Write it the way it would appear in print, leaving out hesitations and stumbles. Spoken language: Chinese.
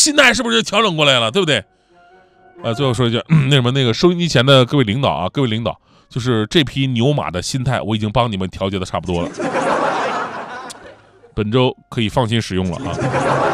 心态是不是就调整过来了，对不对？最后说一句，那个收音机前的各位领导啊，各位领导，就是这匹牛马的心态，我已经帮你们调节的差不多了，本周可以放心使用了啊。